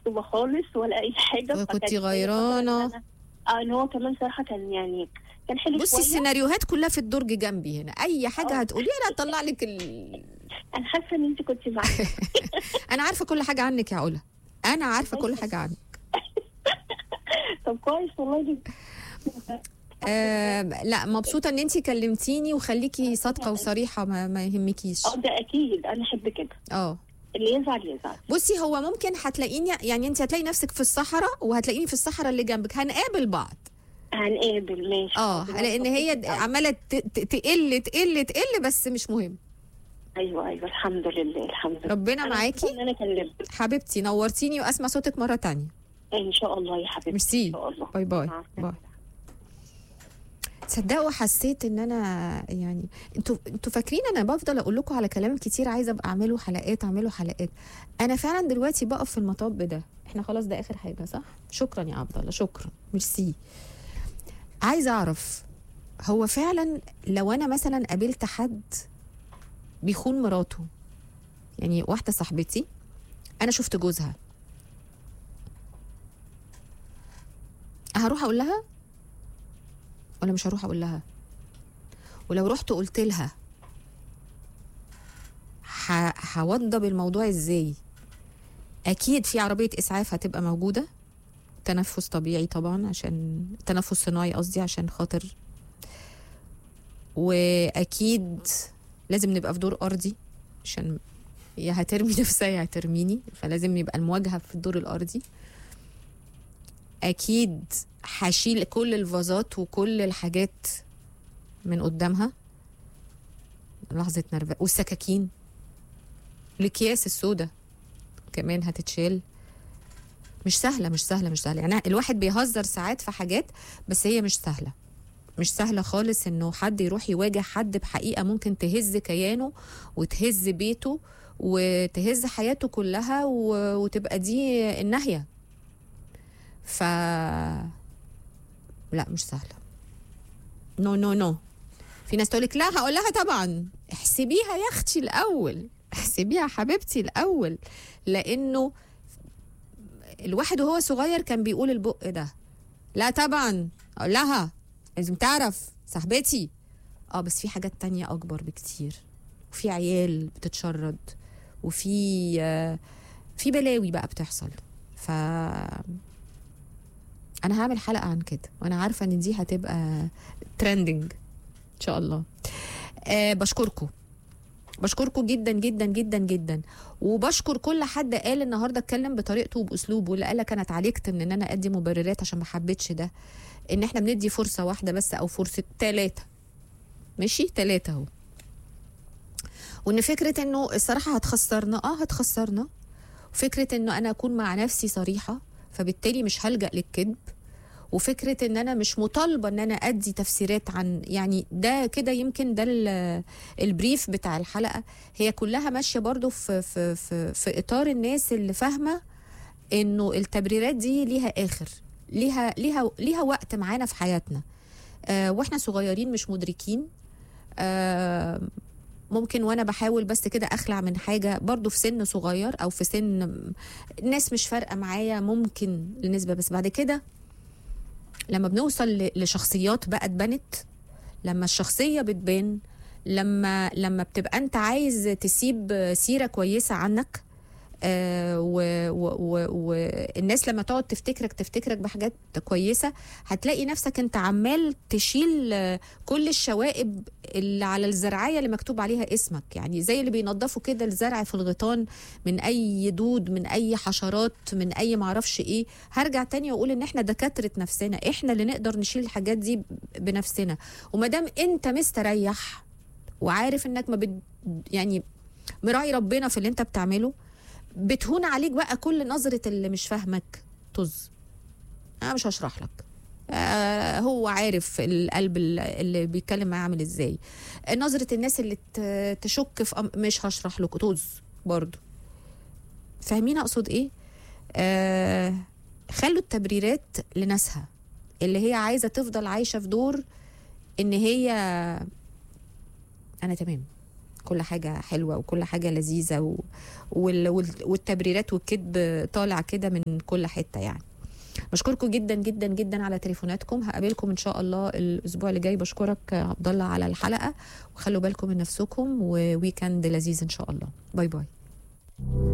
مكتوبه خالص ولا اي حاجه. كنت غيرانه. ان هو كمان صراحه كان يعني كان حلو بصي شويه. السيناريوهات كلها في الدرج جنبي هنا، اي حاجه هتقوليها انا هطلع لك انا حاسه ان انت كنت معايا. انا عارفه كل حاجه عنك يا علا، انا عارفه كل حاجه عنك. طب كويس والله دي. لا مبسوطه ان انت كلمتيني، وخليكي صادقه وصريحه، ما يهمكيش. ده اكيد انا احب كده. اللي يزعل يزعل. بصي هو ممكن هتلاقيني، يعني انت هتلاقي نفسك في الصحراء وهتلاقيني في الصحراء اللي جنبك، هنقابل بعض. هنقابل ماشي. لان هي عماله تقل تقل تقل، بس مش مهم. ايوه الحمد لله الحمد لله. ربنا معاكي. انا كلمتك حبيبتي، نورتيني، واسمع صوتك مره تانية ان شاء الله يا حبيبتي. ميرسي. ان شاء الله. باي باي باي. تصدقوا حسيت ان انا يعني انتوا فاكرين انا بفضل اقول لكم على كلام كتير عايزه ابقى اعمله حلقات. انا فعلا دلوقتي بقف في المطب ده. احنا خلاص ده اخر حاجه صح؟ شكرا يا عبد الله، شكرا ميرسي. عايزه اعرف هو فعلا لو انا مثلا قابلت حد بيخون مراته، يعني واحده صاحبتي انا شفت جوزها، هروح اقول لها ولا مش هروح اقول لها؟ ولو رحت قلت لها هوضب الموضوع ازاي؟ اكيد في عربيه اسعاف هتبقى موجوده، تنفس طبيعي طبعا، عشان تنفس صناعي قصدي، عشان خاطر، واكيد لازم نبقى في دور ارضي، عشان يا هترمي نفسها يا هترميني، فلازم يبقى المواجهه في الدور الارضي. اكيد هشيل كل الفازات وكل الحاجات من قدامها لحظه نرفزه، والسكاكين، الاكياس السوداء كمان هتتشال. مش سهله. يعني الواحد بيهزر ساعات في حاجات، بس هي مش سهله خالص انه حد يروح يواجه حد بحقيقه ممكن تهز كيانه وتهز بيته وتهز حياته كلها، وتبقى دي النهايه. لا مش سهله. نو. في ناس تقولك لا، هقول لها طبعا احسبيها يا اختي الاول، احسبيها حبيبتي الاول، لانه الواحد وهو صغير كان بيقول البق ده. لا طبعا اقول لها لازم تعرف صاحبتي. بس في حاجات تانية اكبر بكتير، وفي عيال بتتشرد، وفي بلاوي بقى بتحصل. انا هعمل حلقة عن كده، وانا عارفة ان دي هتبقى ترندنج ان شاء الله. بشكركم جدا جدا جدا جدا، وبشكر كل حد قال النهارده اتكلم بطريقته وباسلوبه، اللي قال لك انا اتعالجت من ان انا ادي مبررات عشان ما حبيتش ده، ان احنا بندي فرصه واحده بس او فرصه 3 ماشي 3 اهو، وان فكره انه الصراحه هتخسرنا، وفكره انه انا اكون مع نفسي صريحه فبالتالي مش هلجأ للكذب، وفكره ان انا مش مطالبه ان انا ادي تفسيرات عن، يعني ده كده يمكن ده البريف بتاع الحلقه، هي كلها ماشيه برضو في اطار الناس اللي فاهمه انه التبريرات دي ليها اخر، ليها وقت معانا في حياتنا، واحنا صغيرين مش مدركين. ممكن وانا بحاول بس كده اخلع من حاجه برضو في سن صغير او في سن الناس مش فارقه معايا ممكن لنسبه، بس بعد كده لما بنوصل لشخصيات بقى اتبنت، لما الشخصيه بتبان، لما بتبقى انت عايز تسيب سيره كويسه عنك، والناس لما تقعد تفتكرك بحاجات كويسه، هتلاقي نفسك انت عمال تشيل كل الشوائب اللي على الزرعايه اللي مكتوب عليها اسمك، يعني زي اللي بينظفوا كده الزرع في الغيطان من اي دود، من اي حشرات، من اي معرفش ايه. هرجع تاني واقول ان احنا دكاتره نفسنا، احنا اللي نقدر نشيل الحاجات دي بنفسنا، ومادام انت مستريح وعارف انك يعني مراعي ربنا في اللي انت بتعمله، بتهون عليك بقى كل نظرة اللي مش فاهمك طز. أنا مش هشرح لك، هو عارف القلب اللي بيتكلم معاه عامل ازاي، نظرة الناس اللي تشك في مش هشرح لك طز برضو. فاهمين أقصد ايه؟ خلوا التبريرات لناسها اللي هي عايزة تفضل عايشة في دور ان هي انا تمام كل حاجه حلوه وكل حاجه لذيذه والتبريرات والكذب طالع كده من كل حته يعني. بشكركم جدا جدا جدا على تليفوناتكم. هقابلكم ان شاء الله الاسبوع اللي جاي. بشكرك عبد الله على الحلقه، وخلوا بالكم من نفسكم، وويكند لذيذ ان شاء الله. باي باي.